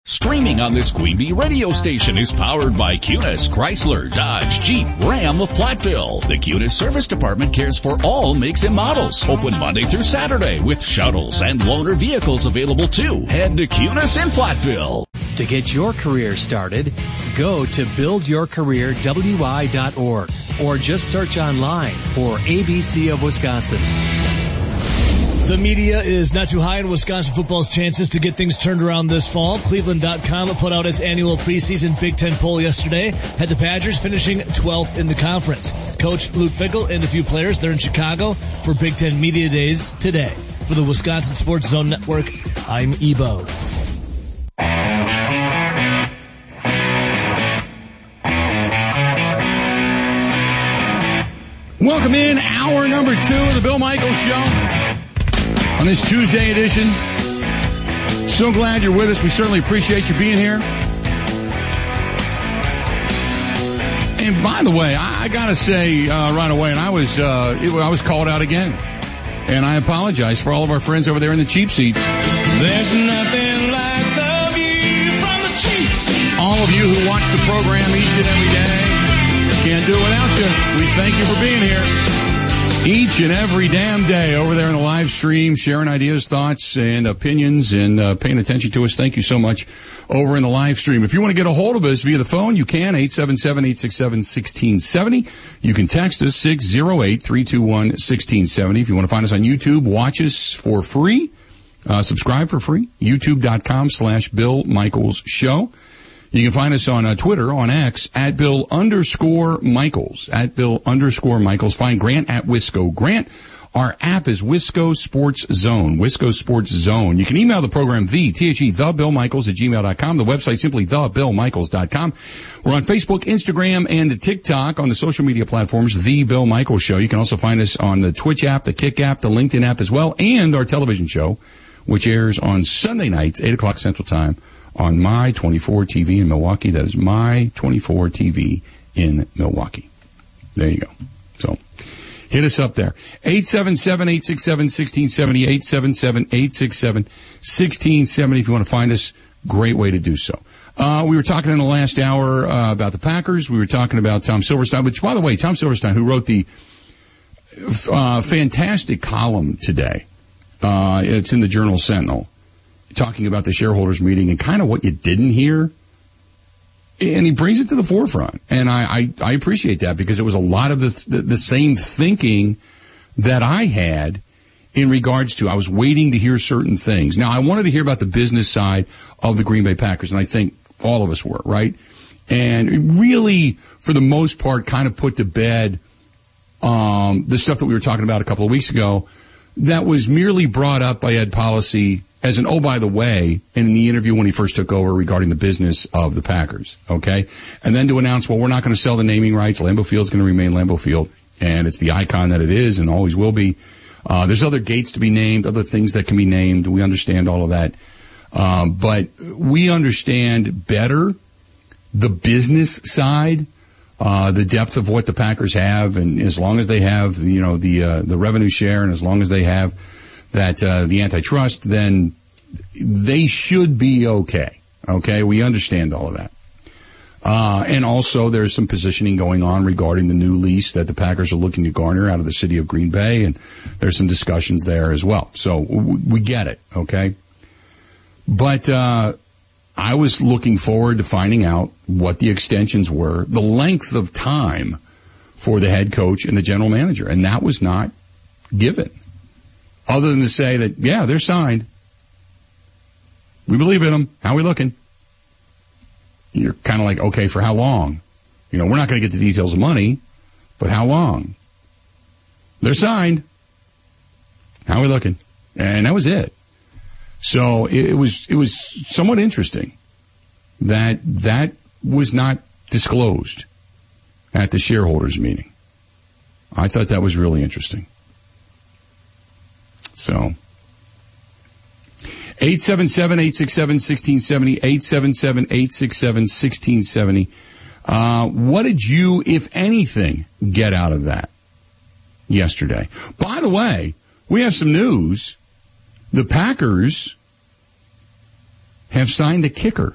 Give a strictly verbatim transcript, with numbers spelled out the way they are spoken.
Streaming on this Queen Bee radio station is powered by Cunis, Chrysler, Dodge, Jeep, Ram of Platteville. The Cunis Service Department cares for all makes and models. Open Monday through Saturday with shuttles and loaner vehicles available too. Head to Cunis in Platteville. To get your career started, go to build your career w i dot org or just search online for A B C of Wisconsin. The media is not too high in Wisconsin football's chances to get things turned around this fall. Cleveland dot com put out its annual preseason Big Ten poll yesterday. Had the Badgers finishing twelfth in the conference. Coach Luke Fickell and a few players, they're in Chicago for Big Ten Media Days today. For the Wisconsin Sports Zone Network, I'm Ebo. Welcome in, hour number two of the Bill Michaels Show. On this Tuesday edition, so glad you're with us. We certainly appreciate you being here. And by the way, I, I got to say uh, right away, and I was uh, it, I was called out again, and I apologize for all of our friends over there in the cheap seats. There's nothing like the view from the cheap seats. All of you who watch the program each and every day, can't do it without you. We thank you for being here. Each and every damn day over there in the live stream, sharing ideas, thoughts, and opinions, and uh, paying attention to us. Thank you so much over in the live stream. If you want to get a hold of us via the phone, you can, eight seven seven, eight six seven, one six seven zero. You can text us, six oh eight, three two one, one six seven zero. If you want to find us on YouTube, watch us for free. Uh, subscribe for free, youtube.com slash Bill Michaels Show. You can find us on uh, Twitter, on X, at Bill underscore Michaels, at Bill underscore Michaels. Find Grant at Wisco Grant. Our app is Wisco Sports Zone, Wisco Sports Zone. You can email the program, the, T H E, the Bill Michaels at gmail dot com. The website simply the bill michaels dot com. We're on Facebook, Instagram, and TikTok on the social media platforms, The Bill Michaels Show. You can also find us on the Twitch app, the Kick app, the LinkedIn app as well, and our television show, which airs on Sunday nights, eight o'clock Central Time, on My twenty-four T V in Milwaukee. That is My twenty-four T V in Milwaukee. There you go. So, hit us up there. eight seven seven, eight six seven, one six seven zero, eight seven seven, eight six seven, one six seven zero. If you want to find us, great way to do so. Uh, we were talking in the last hour uh, about the Packers. We were talking about Tom Silverstein, which, by the way, Tom Silverstein, who wrote the uh, fantastic column today, uh, it's in the Journal Sentinel, talking about the shareholders meeting and kind of what you didn't hear. And he brings it to the forefront. And I, I, I appreciate that because it was a lot of the, the, the same thinking that I had in regards to, I was waiting to hear certain things. Now, I wanted to hear about the business side of the Green Bay Packers, and I think all of us were, right? And it really, for the most part, kind of put to bed, um, the stuff that we were talking about a couple of weeks ago that was merely brought up by Ed Policy as an, oh, by the way, in the interview when he first took over regarding the business of the Packers, okay? And then to announce, well, we're not going to sell the naming rights. Lambeau Field's going to remain Lambeau Field, and it's the icon that it is and always will be. Uh, there's other gates to be named, other things that can be named. We understand all of that. Um, but we understand better the business side, uh, the depth of what the Packers have, and as long as they have, you know, the, uh, the revenue share, and as long as they have that, uh, the antitrust, then they should be okay. Okay. We understand all of that. Uh, and also there's some positioning going on regarding the new lease that the Packers are looking to garner out of the city of Green Bay, and there's some discussions there as well. So we, we get it. Okay. But, uh, I was looking forward to finding out what the extensions were, the length of time for the head coach and the general manager. And that was not given. Other than to say that, yeah, they're signed. We believe in them. How are we looking? You're kind of like, okay, for how long? You know, we're not going to get the details of money, but how long? They're signed. How are we looking? And that was it. So it was, it was somewhat interesting that that was not disclosed at the shareholders meeting. I thought that was really interesting. So, eight seven seven, eight six seven, one six seven zero, eight seven seven, eight six seven, one six seven zero. Uh, what did you, if anything, get out of that yesterday? By the way, we have some news. The Packers have signed a kicker.